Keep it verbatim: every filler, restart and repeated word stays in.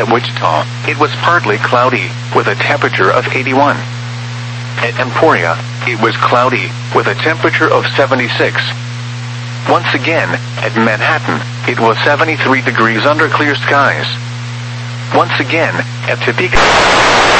At Wichita, it was partly cloudy, with a temperature of eighty-one. At Emporia, it was cloudy, with a temperature of seventy-six. Once again, at Manhattan, it was seventy-three degrees under clear skies. Once again, at Topeka...